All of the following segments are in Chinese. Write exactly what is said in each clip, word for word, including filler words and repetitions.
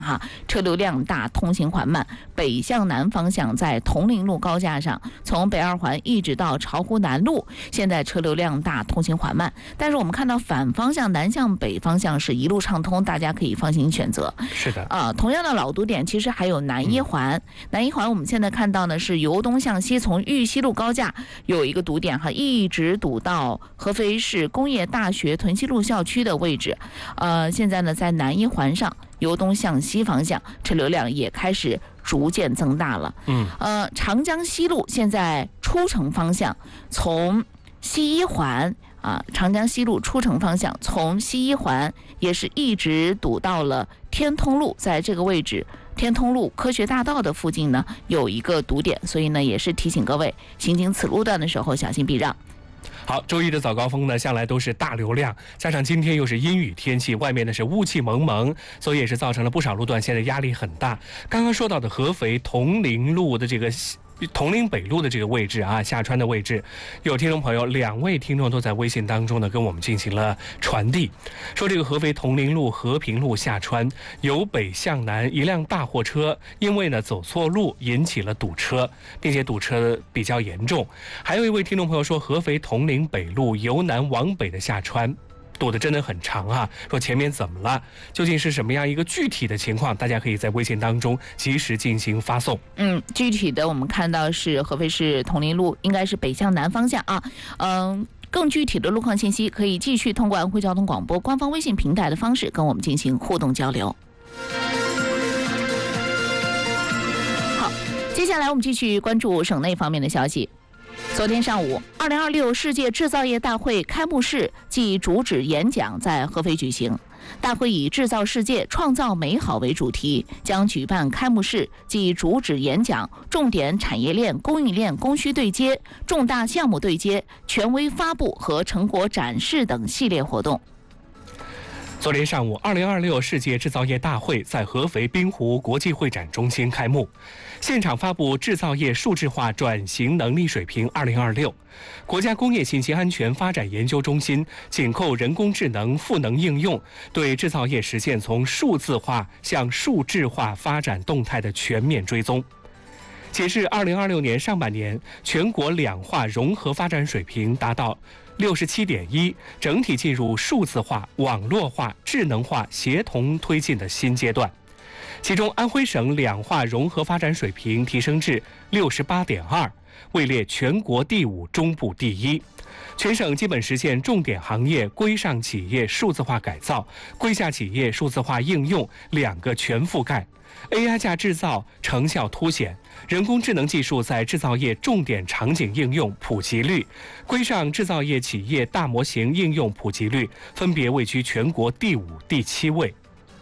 哈，车流量大，通行缓慢。北向南方向在铜陵路高架上，从北二环一直到巢湖南路，现在车流量大，通行缓慢。但是我们看到反方向南向北方向是一路畅通，大家可以放心选择。 是的， 啊、呃，同样的老堵点，其实还有南一环。嗯、南一环我们现在看到呢是由东向西，从玉溪路高架有一个堵点哈，一直堵到合肥市工业大学屯溪路校区的位置。呃，现在呢在南一环上。由东向西方向，车流量也开始逐渐增大了。 嗯， 呃，长江西路现在出城方向，从西一环啊，长江西路出城方向，从西一环也是一直堵到了天通路，在这个位置，天通路科学大道的附近呢有一个堵点，所以呢也是提醒各位行经此路段的时候小心避让。 好，周一的早高峰呢，向来都是大流量，加上今天又是阴雨天气，外面呢是雾气蒙蒙，所以也是造成了不少路段现在压力很大。刚刚说到的合肥铜陵路的这个铜陵北路的这个位置啊，下穿的位置，有听众朋友，两位听众都在微信当中呢跟我们进行了传递，说这个合肥铜陵路和平路下穿，由北向南一辆大货车因为呢走错路引起了堵车，并且堵车比较严重。还有一位听众朋友说，合肥铜陵北路由南往北的下穿堵得真的很长啊，说前面怎么了，究竟是什么样一个具体的情况，大家可以在微信当中及时进行发送。 嗯，具体的我们看到是合肥市铜陵路应该是北向南方向啊。嗯，更具体的路况信息可以继续通过安徽交通广播官方微信平台的方式跟我们进行互动交流。好，接下来我们继续关注省内方面的消息。昨天上午，二零二六世界制造业大会开幕式暨主旨演讲在合肥举行。大会以制造世界创造美好为主题，将举办开幕式及主旨演讲、重点产业链、供应链供需对接、重大项目对接、权威发布和成果展示等系列活动。 昨天上午，二零二六世界制造业大会在合肥滨湖国际会展中心开幕，现场发布制造业数字化转型能力水平二零二六。国家工业信息安全发展研究中心紧扣人工智能赋能应用，对制造业实现从数字化向数智化发展动态的全面追踪。截至二零二六年上半年，全国两化融合发展水平达到六十七点一，整体进入数字化、网络化、智能化协同推进的新阶段。其中，安徽省两化融合发展水平提升至六十八点二，位列全国第五，中部第一。全省基本实现重点行业规上企业数字化改造、规下企业数字化应用两个全覆盖。A I 加制造成效凸显，人工智能技术在制造业重点场景应用普及率、规上制造业企业大模型应用普及率分别位居全国第五、第七位。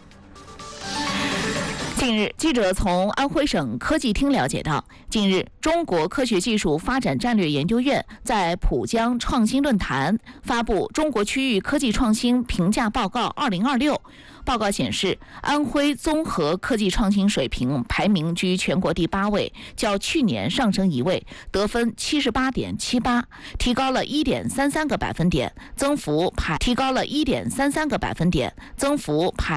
近日，记者从安徽省科技厅了解到，近日中国科学技术发展战略研究院在浦江创新论坛发布《中国区域科技创新评价报告二零二六》。报告显示，安徽综合科技创新水平排名居全国第八位，较去年上升一位，得分七十八点七八，提高了一点三三个百分点，增幅排提高了一点三三个百分点，增幅排。